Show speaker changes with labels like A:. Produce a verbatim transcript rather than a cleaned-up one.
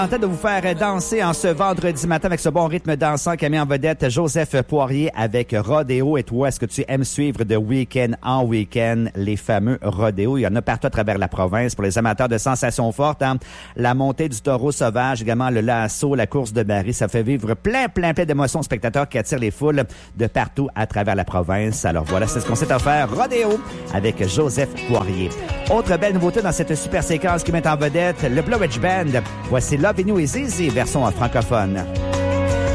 A: En train de vous faire danser en ce vendredi matin avec ce bon rythme dansant qu'a mis en vedette Joseph Poirier avec Rodéo. Et toi, est-ce que tu aimes suivre de week-end en week-end les fameux rodéos? Il y en a partout à travers la province pour les amateurs de sensations fortes. Hein? La montée du taureau sauvage, également le lasso, la course de baril, ça fait vivre plein, plein, plein d'émotions aux spectateurs qui attirent les foules de partout à travers la province. Alors voilà, c'est ce qu'on s'est offert, Rodéo avec Joseph Poirier. Autre belle nouveauté dans cette super séquence qui met en vedette le Blowedge Band. Voici Love You Is Easy, version francophone.